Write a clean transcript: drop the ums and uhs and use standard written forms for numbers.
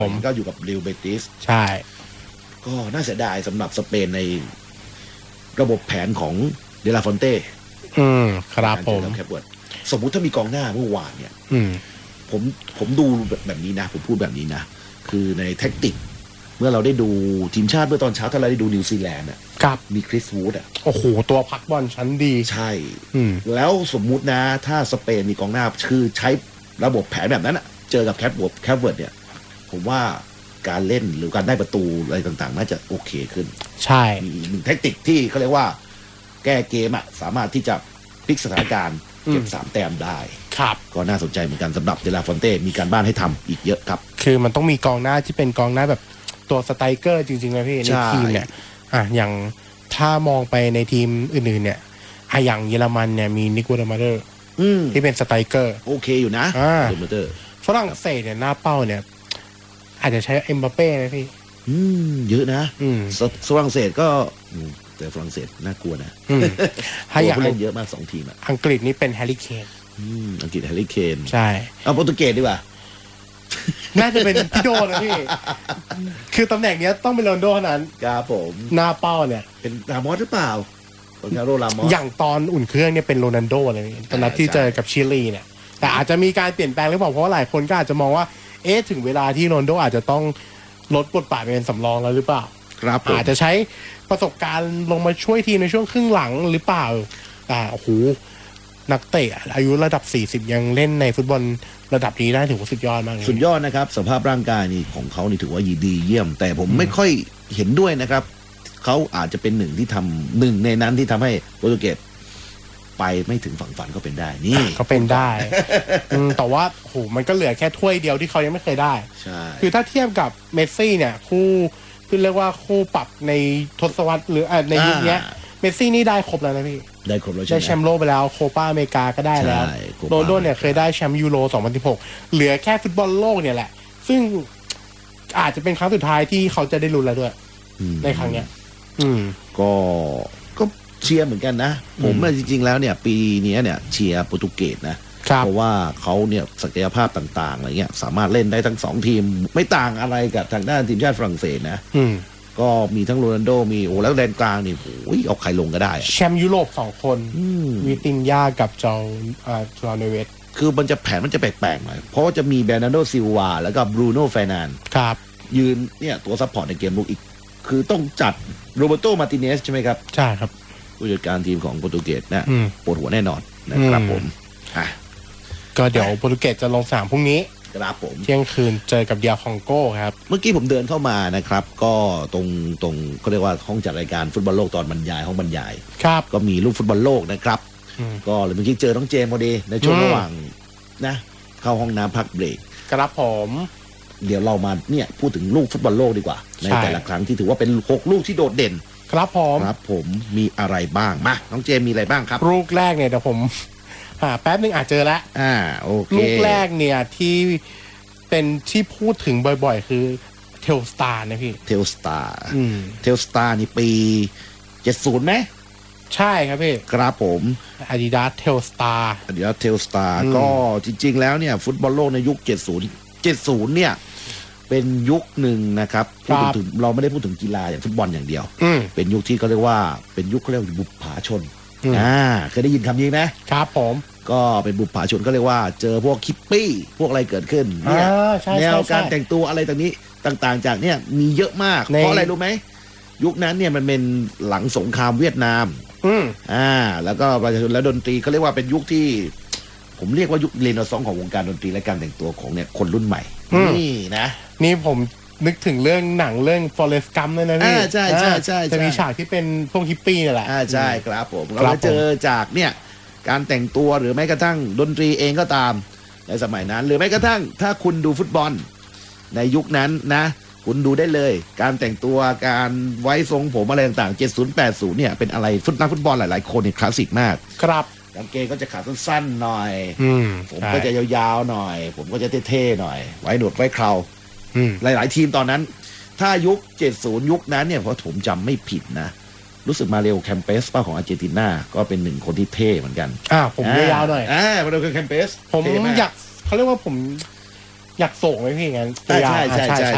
ผมก็อยู่กับริวเบติสใช่ก็น่าเสียดายสำหรับสเปนในระบบแผนของเดลาฟอนเต้ครับผมสมมุติถ้ามีกองหน้าเมื่อวานเนี่ยผมดูแบบนี้นะผมพูดแบบนี้นะคือในแท็กติกเมื่อเราได้ดูทีมชาติเมื่อตอนเช้าถ้าเราได้ดูนิวซีแลนด์อ่ะมีคริสวูดอ่ะโอ้โหตัวพักบอลชั้นดีใช่แล้วสมมุตินะถ้าสเปนมีกองหน้าคือใช้ระบบแผนแบบนั้นอ่ะเจอกับแคปเวิร์ดเนี่ยผมว่าการเล่นหรือการได้ประตูอะไรต่างๆน่าจะโอเคขึ้นใช่มีหนึ่งแท็กติกที่เขาเรียกว่าแก้เกมอ่ะสามารถที่จะพลิกสถานการณ์เก็บ3 แต้มได้ครับก็น่าสนใจเหมือนกันสำหรับเดลาฟอนเต้มีการบ้านให้ทำอีกเยอะครับคือมันต้องมีกองหน้าที่เป็นกองหน้าแบบตัวสไตรเกอร์จริงๆนะพี่ในทีมเนี่ยอย่างถ้ามองไปในทีมอื่นๆเนี่ยอย่างเยอรมันเนี่ยมีนิโคลัสมาเดอร์ที่เป็นสไตรเกอร์โอเคอยู่นะมาเดอร์ฝรั่งเศสเนี่ยหน้าเป้าเนี่ยอาจจะใช้เอ็มบัปเป้ไหมพี่เยอะนะฝรั่งเศสก็แต่ฝรั่งเศสน่ากลัวนะถ้าอยากเล่นเยอะมาก2 ทีมอังกฤษนี่เป็นแฮร์รี่เคนอังกฤษแฮร์รี่เคนใช่เอาโปรตุเกสดีกว่าน่าจะเป็นพี่โดนะพี่คือตำแหน่งนี้ต้องเป็นโรนโดเท่านั้นครับผมหน้าเป้าเนี่ยเป็นรามอสหรือเปล่าเป็นโรรามอสอย่างตอนอุ่นเครื่องเนี่ยเป็นโรนัลโดเลยตอนนั้นที่เจอกับชิลีเนี่ยแต่อาจจะมีการเปลี่ยนแปลงหรือเปล่าเพราะว่าหลายคนก็อาจจะมองว่าถึงเวลาที่โรนัลโดอาจจะต้องลดบทบาทเป็นสำรองแล้วหรือเปล่าครับอาจจะใช้ประสบการณ์ลงมาช่วยทีมในช่วงครึ่งหลังหรือเปล่าโอ้โหนักเตะอายุระดับ40ยังเล่นในฟุตบอลระดับนี้ได้ถือว่าสุดยอดมากสุดยอดนะครับสภาพร่างกายนี่ของเขานี่ถือว่าดีเยี่ยมแต่ผมไม่ค่อยเห็นด้วยนะครับเขาอาจจะเป็นหนึ่งในนั้นที่ทำให้โปรตุเกสไปไม่ถึงฝั่งฝันก็เป็นได้นี่ก็เป็นได้แต่ว่าโหมันก็เหลือแค่ถ้วยเดียวที่เขายังไม่เคยได้ใช่คือถ้าเทียบกับเมสซี่เนี่ยคู่เรียกว่าคู่ปรับในทศวรรษหรือในยุคนี้เมสซี่นี่ได้ครบแล้วนะพี่ได้ครบแล้วได้แชมป์โลกไปแล้วโคปาอเมริกาก็ได้แล้วโรนัลโดเนี่ยเคยได้แชมป์ยูโร2016เหลือแค่ฟุตบอลโลกเนี่ยแหละซึ่งอาจจะเป็นครั้งสุดท้ายที่เขาจะได้ลุ้นแล้วด้วยในครั้งเนี้ยก็เชียร์เหมือนกันนะผมจริงๆแล้วเนี่ยปีนี้เนี่ยเชียร์โปรตุเกสนะเพราะว่าเขาเนี่ยศักยภาพต่างๆอะไรเงี้ยสามารถเล่นได้ทั้ง2 ทีมไม่ต่างอะไรกับทางด้านทีมชาติฝรั่งเศสนะก็มีทั้งโรนัลโดมีแล้วแดนกลางนี่โอ้ยเอาใครลงก็ได้แชมป์ยุโรป2 คนวิตินยากับจอเนเวสคือมันจะแผนมันจะแปลกๆหน่อยเพราะจะมีเบร์นาร์โดซิลวาแล้วก็บรูโน่เฟร์นันด์ครับยืนเนี่ยตัวซัพพอร์ตในเกมลุกอีกคือต้องจัดโรเบโตมาร์ติเนสใช่ไหมครับใช่ครับผู้จัดการทีมของโปรตุเกสนะปวดหัวแน่นอนนะครับผมก็เดี๋ยวโปรตุเกสจะลงสนามพรุ่งนี้ครับผมเที่ยงคืนเจอกับเดียคองโก้ครับเมื่อกี้ผมเดินเข้ามานะครับก็ตรงเขาเรียกว่าห้องจัดรายการฟุตบอลโลกตอนบรรยายห้องบรรยายครับก็มีลูกฟุตบอลโลกนะครับก็เลยเมื่อกี้เจอน้องเจมพอดีในช่วงระหว่างนะเข้าห้องน้ำพักเบรกครับผมเดี๋ยวเรามาเนี่ยพูดถึงลูกฟุตบอลโลกดีกว่าในแต่ละครั้งที่ถือว่าเป็น6 ลูกที่โดดเด่นครับผมมีอะไรบ้างมาน้องเจมมีอะไรบ้างครับลูกแรกเนี่ยเดี๋ยวผมแป๊บนึงเจอแล้วโอเคลูกแรกเนี่ยที่เป็นที่พูดถึงบ่อยๆคือเทลสตาร์นะพี่เทลสตาร์นี่ปี70ไหมใช่ครับพี่ครับผม Adidas Telstar ก็จริงๆแล้วเนี่ยฟุตบอลโลกในยุค70เนี่ยเป็นยุคหนึ่งนะครับพูดถึงเราไม่ได้พูดถึงกีฬาอย่างฟุตบอลอย่างเดียวเป็นยุคที่เขาเรียกว่าเป็นยุคเขาเรียกบุปผาชนเคยได้ยินคำนี้ไหมครับผมก็เป็นบุปผาชนก็เรียกว่าเจอพวกคิปปี้พวกอะไรเกิดขึ้นเนี่ยแนวการแต่งตัวอะไรต่างๆจากเนี่ยมีเยอะมากเพราะอะไรรู้ไหมยุคนั้นเนี่ยมันเป็นหลังสงครามเวียดนามแล้วก็ประชาชนและดนตรีเขาเรียกว่าเป็นยุคที่ผมเรียกว่ายุคเรเนซองส์ของวงการดนตรีและการแต่งตัวของเนี่ยคนรุ่นใหม่นี่นะนี่ผมนึกถึงเรื่องหนังเรื่อง Forrest Gump เลยนะพี่ใช่จะมีฉากที่เป็นพวกฮิปปี้นี่แหละใช่ครับผมเราเจอจากเนี่ยการแต่งตัวหรือแม้กระทั่งดนตรีเองก็ตามในสมัยนั้นหรือแม้กระทั่งถ้าคุณดูฟุตบอลในยุคนั้นนะคุณดูได้เลยการแต่งตัวการไว้ทรงผมอะไรต่างๆ70-80เนี่ยเป็นอะไรนักฟุตบอลหลายๆคนเนี่ยคลาสสิกมากครับกางเกงก็จะขาสั้นๆหน่อยผมก็จะยาวๆหน่อยผมก็จะเท่ๆหน่อยไว้หนวดไว้เคราหลายๆทีมตอนนั้นถ้ายุค70ยุคนั้นเนี่ยเพราะผมจำไม่ผิดนะรู้สึกมาเรโอแคมเปสป้าของอาร์เจนตินาก็เป็นหนึ่งคนที่เท่เหมือนกันผมยาวๆหน่อยมาเรโอแคมเปสผมอยากเขาเรียกว่าผมอยากส่งไหมพี่งั้นใช่